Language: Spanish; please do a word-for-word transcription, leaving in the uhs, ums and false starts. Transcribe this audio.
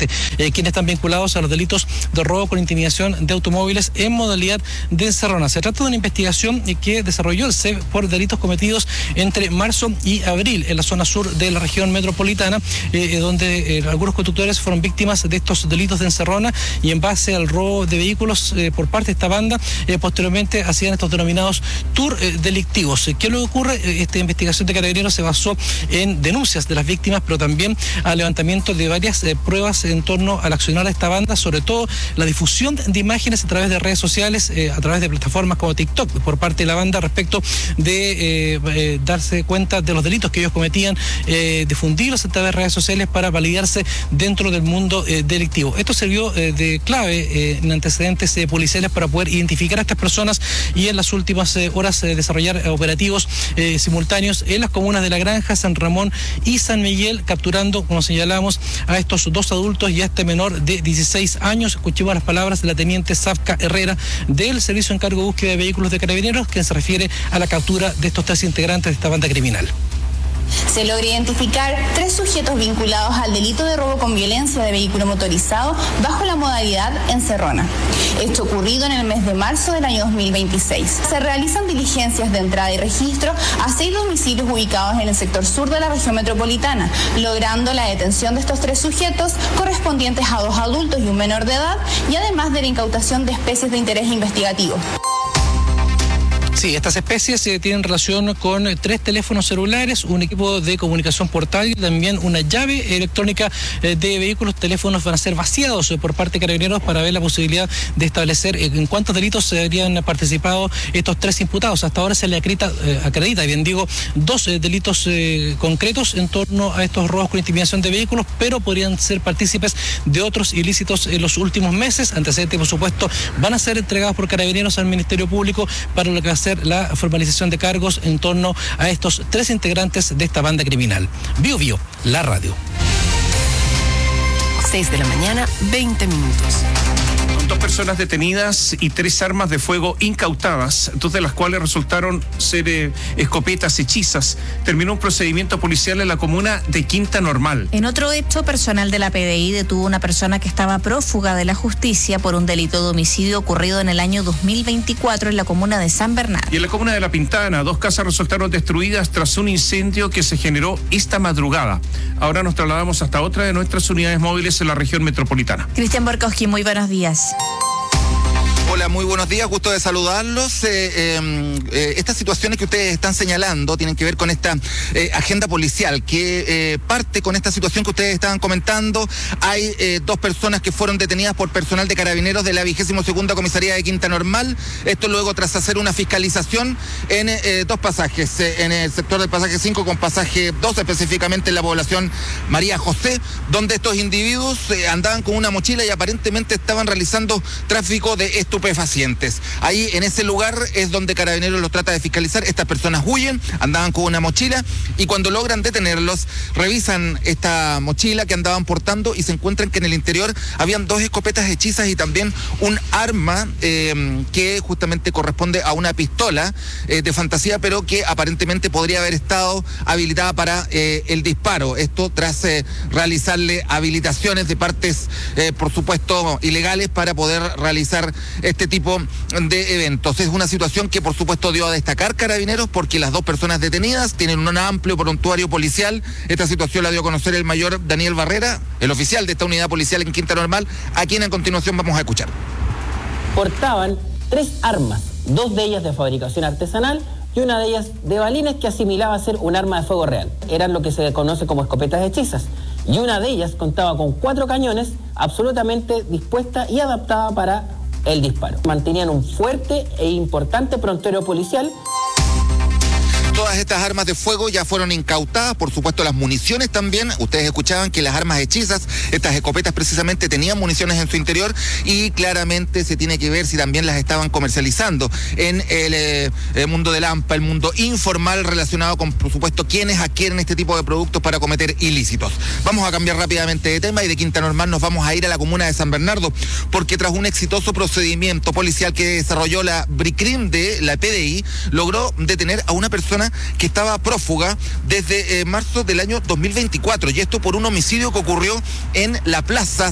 antecedentes, eh, quienes están vinculados a los delitos de robo con intimidación de automóviles en modalidad de encerrona. Se trata de una investigación que desarrolló el C E B por delitos cometidos entre marzo y abril en la zona sur de la región metropolitana, eh, donde eh, algunos conductores fueron víctimas de estos delitos de encerrona, y en base al robo de vehículos eh, por parte de esta banda, eh, posteriormente hacían estos denominados tour eh, delictivos. ¿Qué es lo que ocurre? Esta investigación de Carabineros se basó en denuncias de las víctimas, pero también al levantamiento de varias eh, pruebas en torno al accionar de esta banda, sobre todo la difusión de imágenes a través de redes sociales, eh, a través de plataformas como TikTok, por parte de la banda, respecto de eh, eh, darse cuenta de los delitos que ellos cometían, eh, difundirlos a través de redes sociales para validarse dentro del mundo eh, delictivo. Esto sirvió eh, de clave eh, en antecedentes eh, policiales para poder identificar a estas personas y en las últimas eh, horas eh, desarrollar eh, operativos eh, simultáneos en las comunas de La Granja, San Ramón y San Miguel, capturando, como señalamos, a estos dos adultos y a este menor de dieciséis años. Escuchemos las palabras de la teniente Safka Herrera del Servicio Encargo de Búsqueda de Vehículos de Carabineros, quien se refiere a la captura de estos tres integrantes de esta banda criminal. Se logra identificar tres sujetos vinculados al delito de robo con violencia de vehículo motorizado bajo la modalidad encerrona. Esto ocurrido en el mes de marzo del año dos mil veintiséis. Se realizan diligencias de entrada y registro a seis domicilios ubicados en el sector sur de la región metropolitana, logrando la detención de estos tres sujetos correspondientes a dos adultos y un menor de edad, y además de la incautación de especies de interés investigativo. Sí, estas especies eh, tienen relación con eh, tres teléfonos celulares, un equipo de comunicación portátil, también una llave electrónica eh, de vehículos. Teléfonos van a ser vaciados eh, por parte de Carabineros para ver la posibilidad de establecer eh, en cuántos delitos se habrían participado estos tres imputados. Hasta ahora se le acredita, eh, acredita bien digo, dos eh, delitos eh, concretos en torno a estos robos con intimidación de vehículos, pero podrían ser partícipes de otros ilícitos en los últimos meses. Antecedentes, por supuesto, van a ser entregados por Carabineros al Ministerio Público para lo que va a ser la formalización de cargos en torno a estos tres integrantes de esta banda criminal. Bio Bio, la radio. seis de la mañana, veinte minutos. Dos personas detenidas y tres armas de fuego incautadas, dos de las cuales resultaron ser eh, escopetas hechizas. Terminó un procedimiento policial en la comuna de Quinta Normal. En otro hecho, personal de la P D I detuvo a una persona que estaba prófuga de la justicia por un delito de homicidio ocurrido en el año dos mil veinticuatro en la comuna de San Bernardo. Y en la comuna de La Pintana, dos casas resultaron destruidas tras un incendio que se generó esta madrugada. Ahora nos trasladamos hasta otra de nuestras unidades móviles en la región metropolitana. Cristian Borkowski, muy buenos días. Hola, muy buenos días, gusto de saludarlos. Eh, eh, eh, estas situaciones que ustedes están señalando tienen que ver con esta eh, agenda policial que eh, parte con esta situación que ustedes estaban comentando. Hay eh, dos personas que fueron detenidas por personal de Carabineros de la vigésima segunda comisaría de Quinta Normal. Esto luego tras hacer una fiscalización en eh, dos pasajes, eh, en el sector del pasaje cinco con pasaje dos, específicamente en la población María José, donde estos individuos eh, andaban con una mochila y aparentemente estaban realizando tráfico de estupefacientes. Ahí en ese lugar es donde Carabineros los trata de fiscalizar. Estas personas huyen, andaban con una mochila y cuando logran detenerlos, revisan esta mochila que andaban portando y se encuentran que en el interior habían dos escopetas hechizas y también un arma eh, que justamente corresponde a una pistola eh, de fantasía, pero que aparentemente podría haber estado habilitada para eh, el disparo. Esto tras eh, realizarle habilitaciones de partes, eh, por supuesto, ilegales para poder realizar este tipo de eventos. Es una situación que por supuesto dio a destacar Carabineros porque las dos personas detenidas tienen un amplio prontuario policial. Esta situación la dio a conocer el mayor Daniel Barrera, el oficial de esta unidad policial en Quinta Normal, a quien a continuación vamos a escuchar. Portaban tres armas, dos de ellas de fabricación artesanal y una de ellas de balines que asimilaba a ser un arma de fuego real. Eran lo que se conoce como escopetas hechizas. Y una de ellas contaba con cuatro cañones absolutamente dispuesta y adaptada para el disparo. Mantenían un fuerte e importante prontuario policial. Todas estas armas de fuego ya fueron incautadas, por supuesto las municiones también. Ustedes escuchaban que las armas hechizas, estas escopetas precisamente tenían municiones en su interior y claramente se tiene que ver si también las estaban comercializando en el, eh, el mundo del AMPA, el mundo informal relacionado con, por supuesto, quienes adquieren este tipo de productos para cometer ilícitos. Vamos a cambiar rápidamente de tema y de Quinta Normal nos vamos a ir a la comuna de San Bernardo porque tras un exitoso procedimiento policial que desarrolló la BRICRIM de la P D I, logró detener a una persona que estaba prófuga desde eh, marzo del año dos mil veinticuatro y esto por un homicidio que ocurrió en la plaza